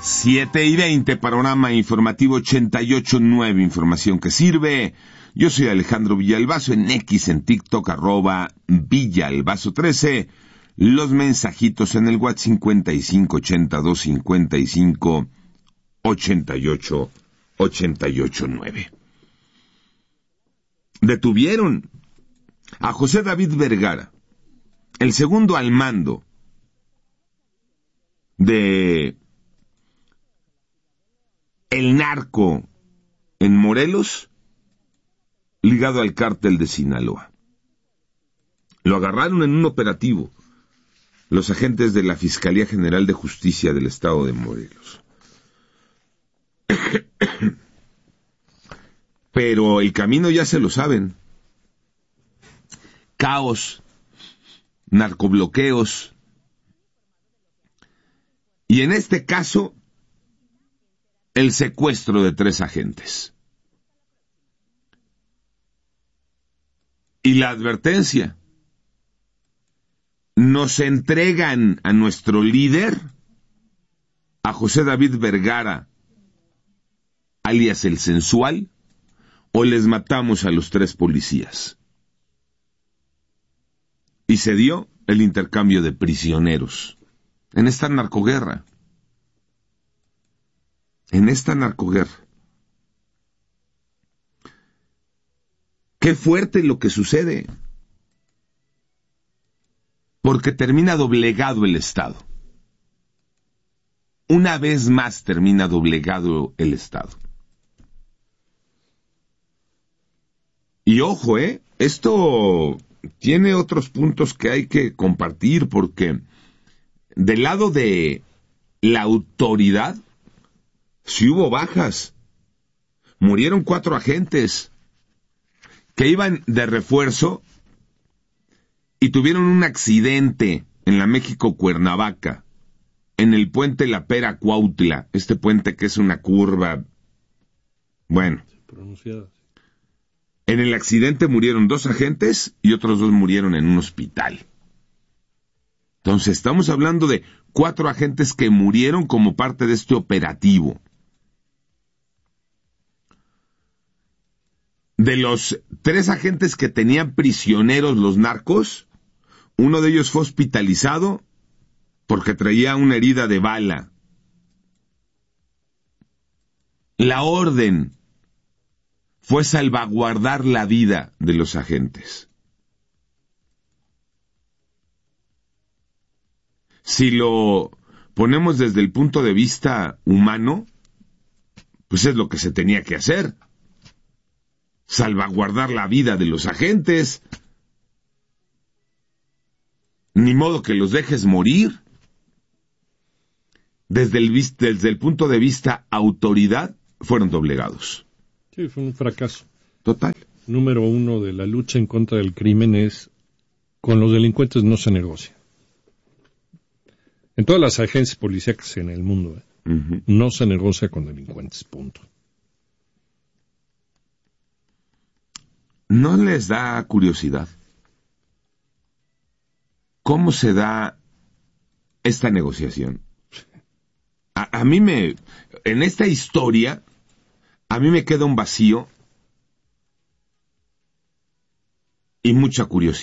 7:20, panorama informativo 88.9, información que sirve. Yo soy Alejandro Villalbazo, en X, en TikTok, @Villalbazo13. Los mensajitos en el WhatsApp 5582558889. Detuvieron a José David Vergara, el segundo al mando de el narco en Morelos, ligado al cártel de Sinaloa. Lo agarraron en un operativo los agentes de la Fiscalía General de Justicia del Estado de Morelos. Pero el camino ya se lo saben. Caos, narcobloqueos. Y en este caso, el secuestro de 3 agentes. Y la advertencia: nos entregan a nuestro líder, a José David Vergara, alias el Sensual, o les matamos a los 3 policías. Y se dio el intercambio de prisioneros en esta narcoguerra. Qué fuerte lo que sucede, porque termina doblegado el Estado. Una vez más termina doblegado el Estado. Y ojo, esto tiene otros puntos que hay que compartir, porque del lado de la autoridad sí hubo bajas. Murieron 4 agentes que iban de refuerzo y tuvieron un accidente en la México-Cuernavaca, en el puente La Pera-Cuautla, este puente que es una curva. Bueno, pronunciada. En el accidente murieron 2 agentes y otros 2 murieron en un hospital. Entonces estamos hablando de 4 agentes que murieron como parte de este operativo. De los 3 agentes que tenían prisioneros los narcos, uno de ellos fue hospitalizado porque traía una herida de bala. La orden fue salvaguardar la vida de los agentes. Si lo ponemos desde el punto de vista humano, pues es lo que se tenía que hacer. Salvaguardar la vida de los agentes. Ni modo que los dejes morir. Desde el punto de vista autoridad, fueron doblegados. Sí, fue un fracaso. Total. Número 1 de la lucha en contra del crimen es: con los delincuentes no se negocia. En todas las agencias policíacas en el mundo, no se negocia con delincuentes, punto. ¿No les da curiosidad cómo se da esta negociación? A mí en esta historia, a mí me queda un vacío y mucha curiosidad.